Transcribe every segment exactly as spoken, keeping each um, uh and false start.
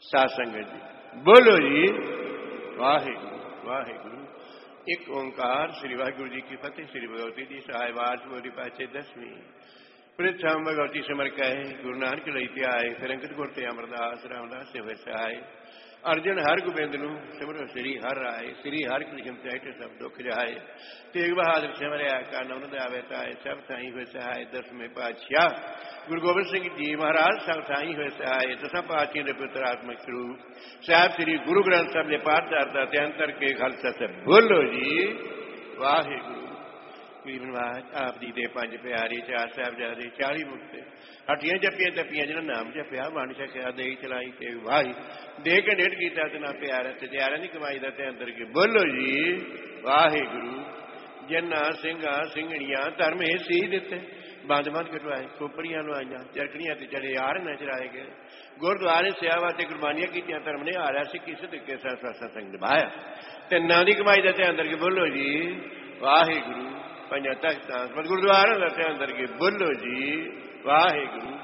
ਸਾਧ ਸੰਗਤ ਜੀ ਬੋਲੋ ਜੀ ਵਾਹਿਗੁਰੂ ਵਾਹਿਗੁਰੂ। ਇੱਕ ਓਂਕਾਰ ਸ੍ਰੀ ਵਾਹਿਗੁਰੂ ਜੀ ਕੀ ਫਤਿਹ। ਸ੍ਰੀ ਭਗਵਤੀ ਜੀ ਸਹਾਇਵਾਸ ਬੋਲੀ ਪਾਚੇ ਦਸਵੀਂ ਪ੍ਰਥਮ ਭਗਵਤੀ ਸਿਮਰ ਕਹੇ ਗੁਰੂ ਨਾਨਕ ਲਈ ਧਿਆਏ। ਫਿਰ ਅੰਗਦ ਗੁਰ ਤੇ ਅਮਰਦਾਸ ਰਾਮਦਾਸ ਸਿਵ ਸਹਾਏ। ਅਰਜਨ ਹਰ ਗੋਬਿੰਦ ਨੂੰ ਸਿਮਰੋ ਸ੍ਰੀ ਹਰਿ ਰਾਏ। ਸ੍ਰੀ ਹਰਿ ਕ੍ਰਿਸ਼ਨ ਤੇ ਸਭ ਦੁੱਖ ਜਾਏ। ਤੇਗ ਬਹਾਦਰ ਸਿਮਰਿਆ ਕਾ ਨਾਮ ਦੇ ਆਵੇ ਤਾਏ। ਸਭ ਥਾਈ ਹੋਏ ਸਹਾਏ ਦਸਵੇਂ ਪਾਤਸ਼ਾਹ ਗੁਰੂ ਗੋਬਿੰਦ ਸਿੰਘ ਜੀ ਮਹਾਰਾਜ। ਸਭ ਥਾਈ ਹੋਏ ਸਹਾਏ ਦਸਾਂ ਪਾਤਸ਼ਾਹਾਂ ਦੇ ਪੁੱਤਰ ਆਤਮਿਕ ਸਰੂਪ ਸਾਹਿਬ ਸ੍ਰੀ ਗੁਰੂ ਗ੍ਰੰਥ ਸਾਹਿਬ ਦੇ ਪਾਠ ਦਾ ਤੇ ਅੰਤਰ ਕੇ ਖਾਲਸਾ ਸਾਹਿਬ ਬੋਲੋ ਜੀ ਵਾਹਿਗੁਰੂ। ਮਹਾਰਾਜ ਆਪ ਜੀ ਦੇ ਪੰਜ ਪਿਆਰੇ ਚਾਰ ਸਾਹਿਬਜ਼ਾਦੇ ਚਾਲੀ ਮੁਕਤੇ ਹੱਠੀਆਂ ਜੱਪੀਆਂ ਤੱਪੀਆਂ ਜਿਹਨਾਂ ਨਾਮ ਜਪਿਆ ਵੰਡ ਛਕਿਆ ਦੇ ਚਲਾਈ ਤੇ ਵਾਹੀ ਦੇ ਕੇ ਡੇਢ ਕੀਤਾ ਤੇ ਨਾ ਪਿਆਰ ਤੇ ਤਿਆਰਾਂ ਦੀ ਕਮਾਈ ਦਾ ਤੇ ਅੰਦਰ ਕੇ ਬੋਲੋ ਜੀ ਵਾਹਿਗੁਰੂ। ਜਿੰਨਾ ਸਿੰਘਾਂ ਸਿੰਘਣੀਆਂ ਧਰਮ ਇਹ ਸੀ ਦਿੱਤੇ ਬੰਦ ਬੰਦ ਕਟਵਾਏ ਖੋਪੜੀਆਂ ਲਵਾਈਆਂ ਚਰਖੜੀਆਂ ਤੇ ਚੜੇ ਯਾਰ ਨਾ ਚਰਾਏ ਗਏ। ਗੁਰਦੁਆਰੇ ਸੇਵਾ ਤੇ ਕੁਰਬਾਨੀਆਂ ਕੀਤੀਆਂ ਧਰਮ ਨੇ ਹਾਰਿਆ ਸੀ ਕਿਸੇ ਤਰੀਕੇ ਸਾਥ ਸਤਸੰਗ ਨਿਭਾਇਆ ਤੇ ਨਾਂ ਦੀ ਕਮਾਈ ਦਾ ਤੇ ਅੰਦਰ ਕੇ ਬੋਲੋ ਜੀ ਵਾਹਿਗੁਰੂ। ਪੰਜਾਂ ਤਖਤਾਂ ਗੁਰਦੁਆਰਾ ਦਾ ਤੇ ਅੰਦਰ ਕੇ ਬੋਲੋ ਜੀ ਵਾਹਿਗੁਰੂ।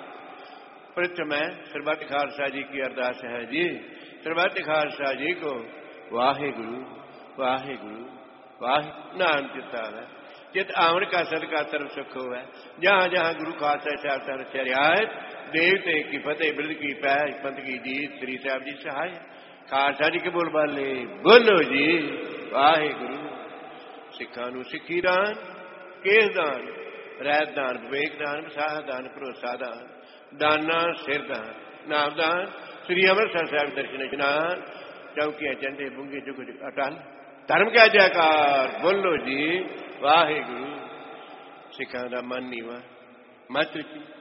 प्रथम है सर्बत खालसा जी की अरदास है जी। सर्बत खालसा जी को वाहे गुरु वाहे गुरु वाहे नाम चिता है चित आवन का सदका तरफ सुख हो है। जहाँ जहाँ गुरु खालसा साहब तर चरियात देवते की फतेह बिरद की पैर पंथ की जीत श्री साहब जी सहाय। खालसा जी के बोल बाले बोलो जी वाहे गुरु। सिखा नू सिखी दान केस दान रैत दान विवेक दान विसाह दान भरोसा दान दाना सिर दान नाम दान श्री अमृतसर साहब दर्शन इशनान चौकियां चंडे बुंगे जुग अटल धर्म का जयकार बोलो जी वाहे गुरु। सिखा का मन नीवा मत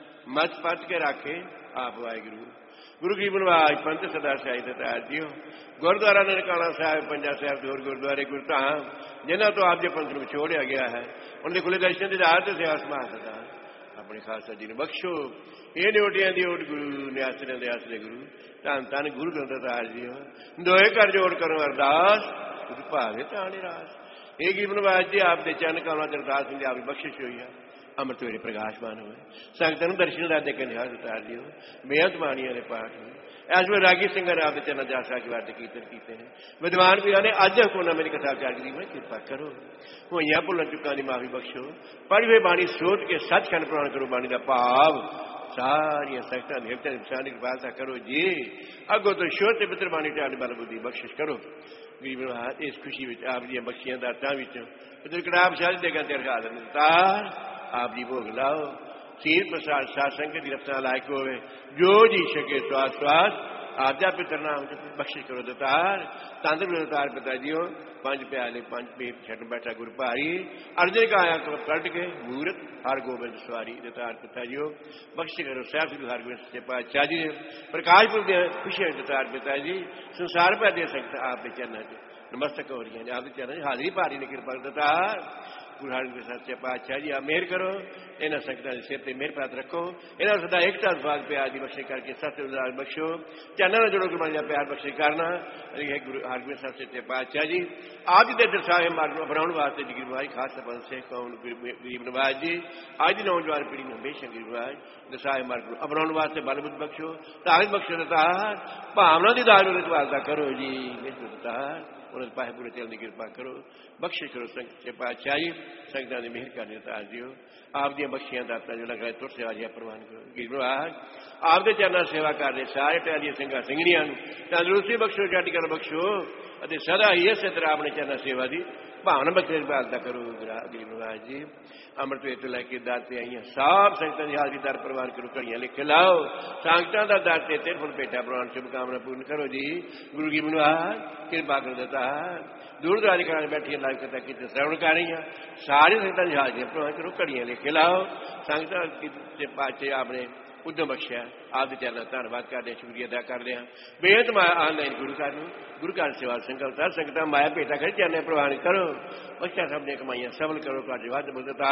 मत पट के रखे आप वाहेगुरु। गुरु की बनवाज पंथ सदा शाही दतार जियो। गुरुद्वारा ननकाना साहब पंजा साहब दूर गुरुद्वारे गुरधाम जिन्हों तो आप जो पंथ में छोड़िया गया है उनके खुले दर्शन के आदत से आसमान सदा अपने खालसा जी ने बख्शो। ये ड्यूटियां दी ओट गुरु न्यासरे दे आसरे गुरु धन धन गुरु ग्रंथदार जी हो दोए कर जोड़ करो अरदास भावे ताने रास। ये की बनवाज जी आप दे चरण कमलों च अरदास हुंदी आप बख्शिश हुई है अमृत वेले प्रकाशमान हुए संगतां नूं दर्शन दाते कन्या दतार जी हो बेअंत बाणियां दे पाठ हुए। इस वे रागी सिंह ने आपके चरण जासा के वादे कीर्तन किए हैं विद्वान वीरां ने अज कोना मेरी कथा जागदी में कृपा करो होइयां भुलन चुकां दी माफी बख्शो। पढ़ी हुई बाणी सोच के सचखंड प्रमाण करो बाणी का भाव सारिया सख्तां देवतां दी निशानी कृपालता करो जी। अगों तो शोध पित्र बाणी ढाल बल बुद्धि बख्शिश करो। गरीब नवाज इस खुशी विच आप दी बख्शियां दातां विच पितर कड़ाब शादी दे गंते रखा दे तार आप जी भोग लाओ। सीर प्रसाद साध संगत की रफ्तार लायक होवे जो जी सके श्वास श्वास आप जा पितर नाम बख्शिश करो दतार तंदुर दतार पिता जियो। पंज प्याले पंज पेट छठ बैठा गुरु भारी अर्जन का आया कट के मूर्त हर गोबिंद सवारी दतार पिता जियो बख्शिश करो। साहब श्री हरगोबिंद सच्चे पातशाह जी प्रकाशपुर दे खुशियां दतार पिता जी संसार पर दे सकता आप चरणा च नमस्तक हो रही आप चरण हाजरी भारी ने कृपा दतार गुरु हरगोबिंद सच्चे पातशाह जी आप मेहर करो। इन्होंने संगतां दे सिर ते मेहर पात रखो। इन्होंने सदा एकता भाग प्यार की बख्शिश करके सत्य उदार बख्शो चरणों में जोड़ो गुरबाणी प्यार बख्शिश करना। गुरु हरगोबिंद सच्चे पातशाह जी आप जी के दर्शाए मार्ग अपनाने वास्ते जी गुरुवारी खास पंथ से कौन गरीब नवाज जी आज की नौजवान पीढ़ी में बेशक गुरुवाज दर्शाए मार्ग अपनाने वास्ते बल बुद्ध बख्शो ताकत बख्शो दतार भावना की दाल वालता करो जी दतार उन्हें पाए पूरे चलने की कृपा करो बख्शिश करो। सच्चे पातशाह जी संगतां दी मेहर करने दतार जियो आप दी बख्शियां दाता जो लगा तुर सेवा जी प्रवान करो। गरीब नवाज आपके चरणों सेवा कर रहे सारे प्यारियां सिंघां सिंघणियां नूं तंदुरुस्ती बख्शो चढ़ कर बख्शो अते सदा ही इस तरह अपने चरण सेवा की भावना बख्शे भालता करो। गरीब नवाज जी अमृत वेले तो लैके दर ते आईयां सब संगतां दी हाजरी दर प्रवान करो घड़ियां लिख लाओ संगतां दा दर ते तेरे फुल भेटा प्रवान शुभकामना पूर्ण करो जी। गुरु की नवाज कृपा कर देता दूर दराज करा बैठी लाइव कथा की श्रवण कर रही हैं सारी संगतां दी हाजरी प्रवान करो घड़ियां लिख लाओ संगतां के पाचे आपने उद्यम बख्शिया आप चरण धन्यवाद करते शुक्रिया अदा करते हैं। बेहद माया ऑनलाइन गुरु घर गुरु घर सेवा संकल्प संगत माया भेटा कर चरण प्रवान करो बख्शा सब ने कमाइयां सबल करो काज वध बुद्धता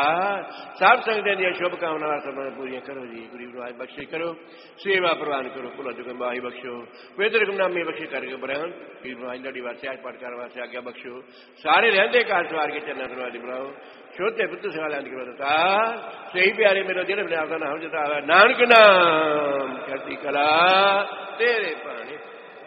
सब संगत दी शुभकामना सब पूरी करो जी। गरीब नवाज बख्शिश करो सेवा प्रवान करो भुला चुकन माही बख्शो वेद हुक्मनामे बख्शे करके बरहन गरीब नवाज लड़ी वास्ते आज पाठ करने वास्ते आज्ञा बख्शो सारे रहते कार सवार के चरण दरवाजे बनाओ छोटे पुत्र सेवा लैंद के बता सही प्यारे मेरा दिल अपने आप का नाम जता नानक नाम चढ़ती कला तेरे पानी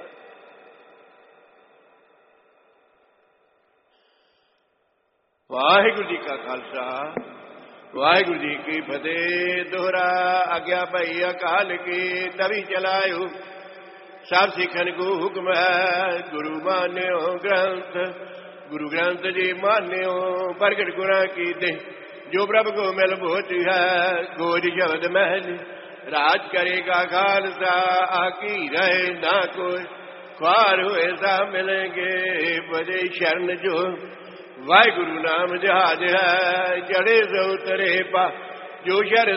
ਵਾਹਿਗੁਰੂ ਜੀ ਕਾ ਖਾਲਸਾ ਵਾਹਿਗੁਰੂ ਜੀ ਕੀ ਫਤਿਹ। ਦੋਹਰਾ ਆਗਿਆ ਭਈ ਅਕਾਲ ਕੀ ਤਵੀ ਚਲਾਇਓ ਸਭ ਸਿੱਖਨ ਕੋ ਹੁਕਮ ਹੈ। ਗੁਰੂ ਮਾਨਿਓ ਗ੍ਰੰਥ ਗੁਰੂ ਗ੍ਰੰਥ ਜੀ ਮਾਨਿਓ ਪ੍ਰਗਟ ਗੁਰਾਂ ਕੀ ਦੇ ਜੋ ਪ੍ਰਭ ਕੋ ਮਿਲ ਭੋਤ ਹੈ। ਗੋਜ ਸ਼ਬਦ ਮਹਿਲ ਰਾਜ ਕਰੇਗਾ ਖਾਲਸਾ ਆਕੀ ਰਹੇ ਨਾ ਕੋਈ ख्वार हुए सा मिलेंगे बजे शरण जो वाहिगुरु नाम जहाज है। चढ़े सो उतरे पा जो शर